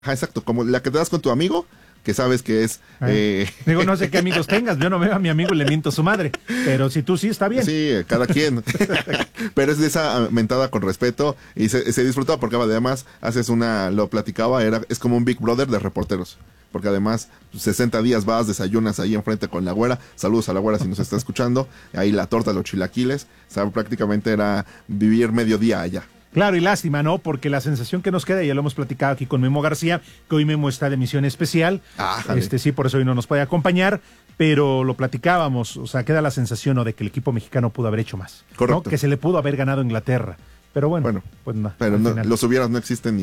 Ajá, exacto, como la que te das con tu amigo, que sabes que es... Digo, no sé qué amigos tengas, yo no veo a mi amigo y le miento a su madre, pero si tú sí, está bien. Sí, cada quien. Pero es de esa mentada con respeto y se disfruta porque además lo platicaba, es como un Big Brother de reporteros. Porque además 60 días vas, desayunas ahí enfrente con la güera, saludos a la güera si nos está escuchando, ahí la torta, los chilaquiles, o sea, prácticamente era vivir mediodía allá. Claro, y lástima, ¿no? Porque la sensación que nos queda, ya lo hemos platicado aquí con Memo García, que hoy Memo está de emisión especial. Sí, por eso hoy no nos puede acompañar, pero lo platicábamos, o sea, queda la sensación, ¿no?, de que el equipo mexicano pudo haber hecho más. Correcto. ¿No? Que se le pudo haber ganado a Inglaterra. Pero bueno, pues no. Pero no, los hubieras no existen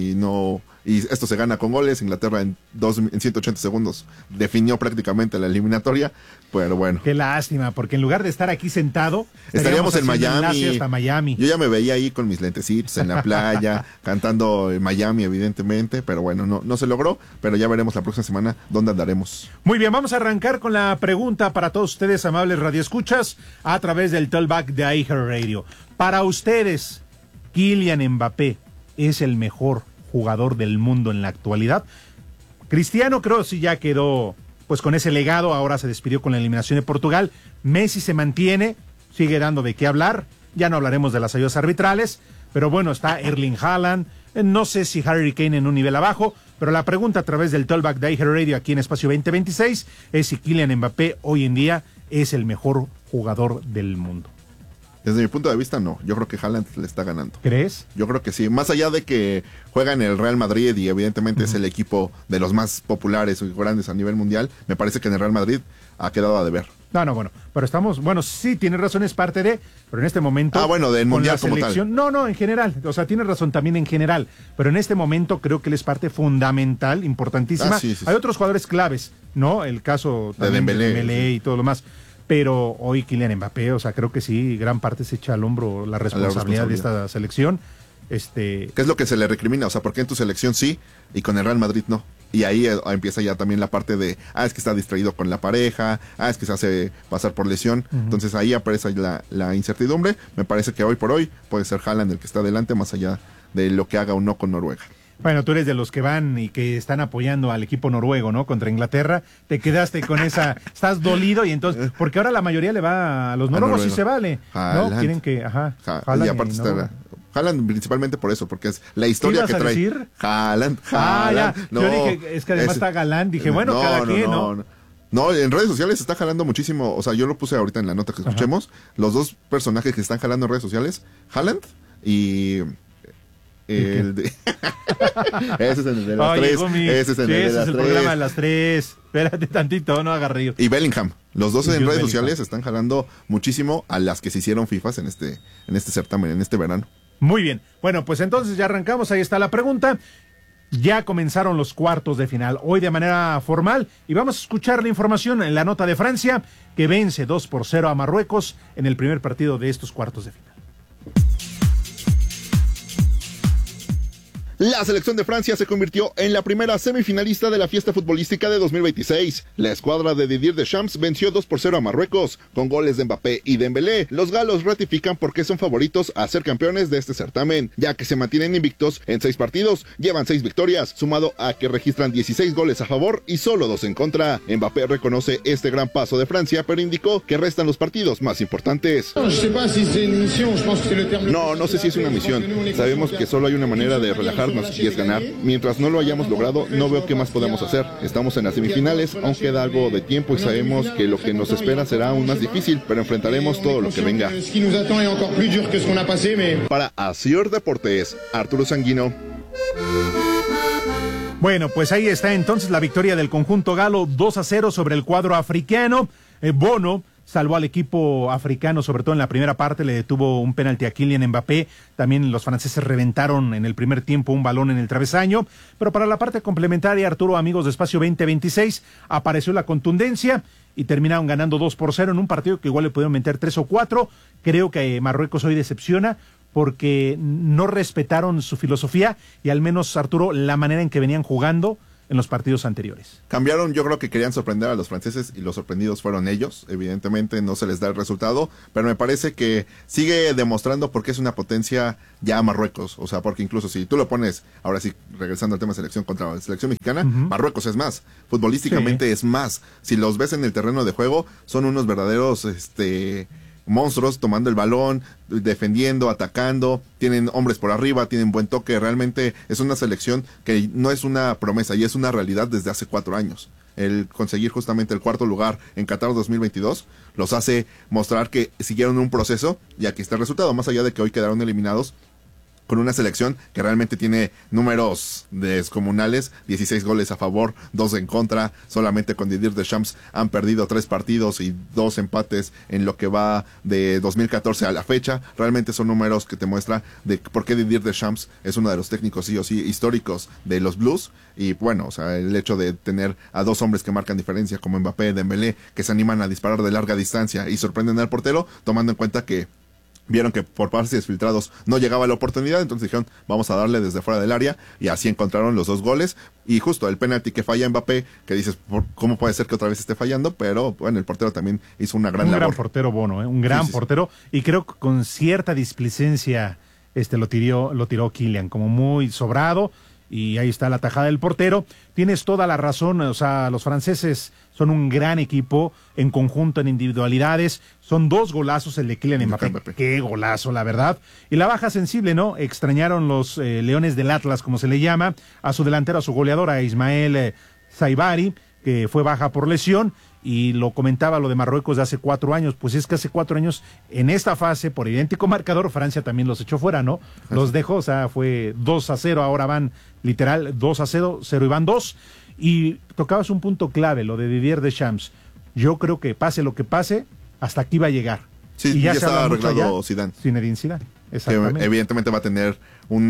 y esto se gana con goles. Inglaterra en 180 segundos definió prácticamente la eliminatoria, pero bueno. Qué lástima, porque en lugar de estar aquí sentado, estaríamos en Miami. Hasta Miami. Yo ya me veía ahí con mis lentecitos en la playa, cantando en Miami, evidentemente, pero bueno, no se logró, pero ya veremos la próxima semana dónde andaremos. Muy bien, vamos a arrancar con la pregunta para todos ustedes, amables radioescuchas, a través del Talkback de iHeartRadio. Para ustedes, Kylian Mbappé es el mejor jugador del mundo en la actualidad. Cristiano creo sí ya quedó pues con ese legado, ahora se despidió con la eliminación de Portugal. Messi se mantiene, sigue dando de qué hablar, ya no hablaremos de las ayudas arbitrales, pero bueno, está Erling Haaland, no sé si Harry Kane en un nivel abajo, pero la pregunta a través del Talkback de iHeartRadio aquí en Espacio 2026 es si Kylian Mbappé hoy en día es el mejor jugador del mundo. Desde mi punto de vista, no. Yo creo que Haaland le está ganando. ¿Crees? Yo creo que sí. Más allá de que juega en el Real Madrid y evidentemente es el equipo de los más populares y grandes a nivel mundial, me parece que en el Real Madrid ha quedado a deber. Bueno, pero sí, tiene razón, es parte de, pero en este momento... del mundial como tal. No, en general, o sea, tiene razón también en general, pero en este momento creo que él es parte fundamental, importantísima. Sí. Hay otros jugadores claves, ¿no? El caso también de Dembélé y todo lo más. Pero hoy Kylian Mbappé, o sea, creo que sí, gran parte se echa al hombro la responsabilidad de esta selección. ¿Qué es lo que se le recrimina? O sea, ¿por qué en tu selección sí y con el Real Madrid no? Y ahí empieza ya también la parte de, es que está distraído con la pareja, es que se hace pasar por lesión. Entonces ahí aparece la incertidumbre. Me parece que hoy por hoy puede ser Haaland el que está adelante, más allá de lo que haga o no con Noruega. Bueno, tú eres de los que van y que están apoyando al equipo noruego, ¿no? Contra Inglaterra. Te quedaste con esa... Estás dolido y entonces... Porque ahora la mayoría le va a los noruegos y se vale. Haaland. ¿No? Quieren que... Haaland y aparte está... Haaland principalmente por eso, porque es la historia que trae. ¿Qué ibas a decir? Haaland. Ya. No, yo dije, es que además está galán. Dije, bueno, cada quien, ¿no? No, en redes sociales está jalando muchísimo. O sea, yo lo puse ahorita en la nota que escuchemos. Los dos personajes que están jalando en redes sociales, Haaland y... Ese es el de las tres. Ese es el programa de las tres. Espérate tantito, no haga reír. Y Bellingham. Los dos en redes sociales están jalando muchísimo a las que se hicieron FIFAs en este certamen, en este verano. Muy bien. Bueno, pues entonces ya arrancamos. Ahí está la pregunta. Ya comenzaron los cuartos de final, hoy de manera formal, y vamos a escuchar la información en la nota de Francia, que vence 2-0 a Marruecos en el primer partido de estos cuartos de final. La selección de Francia se convirtió en la primera semifinalista de la fiesta futbolística de 2026. La escuadra de Didier Deschamps venció 2-0 a Marruecos, con goles de Mbappé y Dembélé. Los galos ratifican por qué son favoritos a ser campeones de este certamen, ya que se mantienen invictos en 6 partidos, llevan 6 victorias, sumado a que registran 16 goles a favor y solo 2 en contra. Mbappé reconoce este gran paso de Francia, pero indicó que restan los partidos más importantes. No sé si es una misión. Sabemos que solo hay una manera de relajar y es ganar. Mientras no lo hayamos logrado, no veo qué más podemos hacer. Estamos en las semifinales, aún queda algo de tiempo y sabemos que lo que nos espera será aún más difícil, pero enfrentaremos todo lo que venga. Para Asier Deportes, Arturo Sanguino. Bueno, pues ahí está entonces la victoria del conjunto galo 2-0 sobre el cuadro africano. Bono salvó al equipo africano, sobre todo en la primera parte, le detuvo un penalti a Kylian Mbappé. También los franceses reventaron en el primer tiempo un balón en el travesaño. Pero para la parte complementaria, Arturo, amigos de Espacio 2026, apareció la contundencia y terminaron ganando 2-0 en un partido que igual le pudieron meter 3 o 4. Creo que Marruecos hoy decepciona porque no respetaron su filosofía y al menos, Arturo, la manera en que venían jugando en los partidos anteriores. Cambiaron, yo creo que querían sorprender a los franceses y los sorprendidos fueron ellos. Evidentemente no se les da el resultado, pero me parece que sigue demostrando por qué es una potencia ya Marruecos. O sea, porque incluso si tú lo pones, ahora sí, regresando al tema de selección contra la selección mexicana, Marruecos es más. Futbolísticamente es más. Si los ves en el terreno de juego, son unos verdaderos monstruos tomando el balón, defendiendo, atacando, tienen hombres por arriba, tienen buen toque, realmente es una selección que no es una promesa y es una realidad desde hace 4 años. El conseguir justamente el 4º lugar en Qatar 2022 los hace mostrar que siguieron un proceso y aquí está el resultado, más allá de que hoy quedaron eliminados con una selección que realmente tiene números descomunales, 16 goles a favor, 2 en contra, solamente con Didier Deschamps han perdido 3 partidos y 2 empates en lo que va de 2014 a la fecha. Realmente son números que te muestra de por qué Didier Deschamps es uno de los técnicos sí o sí históricos de los Blues, y bueno, o sea, el hecho de tener a 2 hombres que marcan diferencia como Mbappé y Dembélé, que se animan a disparar de larga distancia y sorprenden al portero, tomando en cuenta que vieron que por pases filtrados no llegaba la oportunidad, entonces dijeron, vamos a darle desde fuera del área, y así encontraron los 2 goles, y justo el penalti que falla Mbappé, que dices, ¿cómo puede ser que otra vez esté fallando? Pero bueno, el portero también hizo una gran labor. Un gran portero Bono, un gran portero, y creo que con cierta displicencia lo tiró Kylian, como muy sobrado, y ahí está la tajada del portero. Tienes toda la razón, o sea, los franceses son un gran equipo en conjunto, en individualidades. Son 2 golazos el de Kylian Mbappé. Qué golazo, la verdad. Y la baja sensible, ¿no? Extrañaron los Leones del Atlas, como se le llama, a su delantero, a su goleador, a Ismael Saibari, que fue baja por lesión. Y lo comentaba lo de Marruecos de hace 4 años, pues es que hace 4 años, en esta fase, por idéntico marcador, Francia también los echó fuera, ¿no? Los dejó, o sea, fue 2-0, ahora van literal 2-0, 0 y van 2. Y tocabas un punto clave, lo de Didier Deschamps. Yo creo que pase lo que pase, hasta aquí va a llegar. Sí, y ya está arreglado Zidane. Zinedine Zidane, exactamente. Que evidentemente va a tener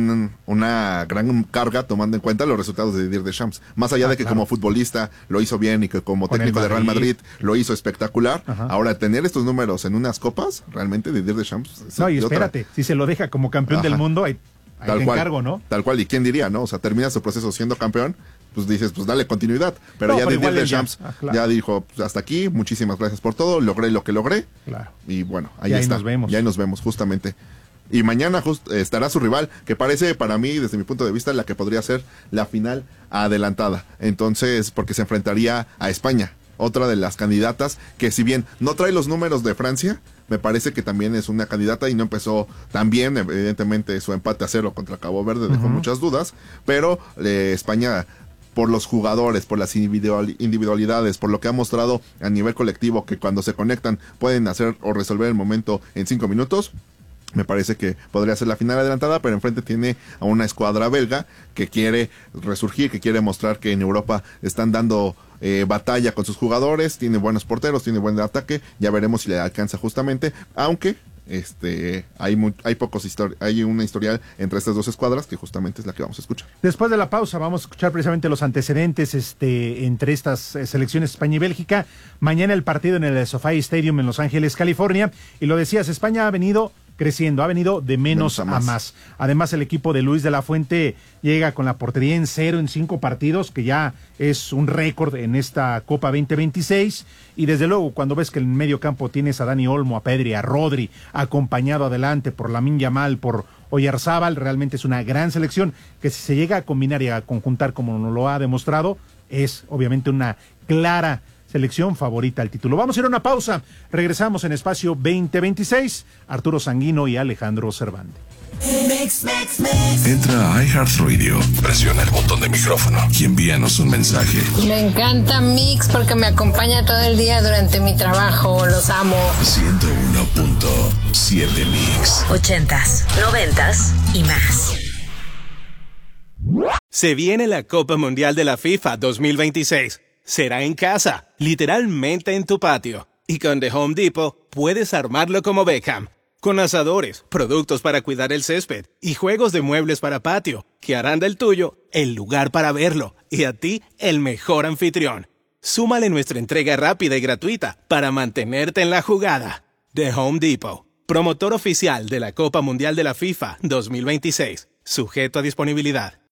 una gran carga tomando en cuenta los resultados de Didier Deschamps. Más allá de que como futbolista lo hizo bien y que como técnico de Real Madrid lo hizo espectacular, ahora tener estos números en unas copas, realmente Didier Deschamps... No, y espérate, si se lo deja como campeón del mundo, ahí te encargo, ¿no? Tal cual, y quién diría, ¿no? O sea, termina su proceso siendo campeón, pues dices, pues dale continuidad. Pero ya Didier Deschamps ya dijo, pues hasta aquí, muchísimas gracias por todo, logré lo que logré. Claro. Y bueno, ahí está. Ya ahí nos vemos, justamente. Y mañana estará su rival, que parece para mí, desde mi punto de vista, la que podría ser la final adelantada. Entonces, porque se enfrentaría a España, otra de las candidatas, que si bien no trae los números de Francia, me parece que también es una candidata y no empezó tan bien. Evidentemente su empate a 0 contra Cabo Verde dejó muchas dudas, pero España, por los jugadores, por las individualidades, por lo que ha mostrado a nivel colectivo, que cuando se conectan pueden hacer o resolver el momento en 5 minutos, me parece que podría ser la final adelantada, pero enfrente tiene a una escuadra belga que quiere resurgir, que quiere mostrar que en Europa están dando batalla con sus jugadores, tiene buenos porteros, tiene buen ataque, ya veremos si le alcanza justamente, aunque hay una historial entre estas 2 escuadras que justamente es la que vamos a escuchar. Después de la pausa vamos a escuchar precisamente los antecedentes entre estas selecciones España y Bélgica. Mañana el partido en el SoFi Stadium en Los Ángeles, California, y lo decías, España ha venido creciendo, ha venido de menos a más. Además, el equipo de Luis de la Fuente llega con la portería en 0 en 5 partidos, que ya es un récord en esta Copa 2026. Y desde luego, cuando ves que en el medio campo tienes a Dani Olmo, a Pedri, a Rodri, acompañado adelante por Lamine Yamal, por Oyarzábal, realmente es una gran selección que si se llega a combinar y a conjuntar como nos lo ha demostrado, es obviamente una clara selección favorita al título. Vamos a ir a una pausa. Regresamos en Espacio 2026. Arturo Sanguino y Alejandro Cervantes. Entra a iHeartRadio, presiona el botón de micrófono y envíanos un mensaje. Me encanta Mix porque me acompaña todo el día durante mi trabajo. Los amo. 101.7 Mix. 80s, 90s y más. Se viene la Copa Mundial de la FIFA 2026. Será en casa, literalmente en tu patio. Y con The Home Depot puedes armarlo como Beckham. Con asadores, productos para cuidar el césped y juegos de muebles para patio, que harán del tuyo el lugar para verlo y a ti el mejor anfitrión. Súmale nuestra entrega rápida y gratuita para mantenerte en la jugada. The Home Depot, promotor oficial de la Copa Mundial de la FIFA 2026. Sujeto a disponibilidad.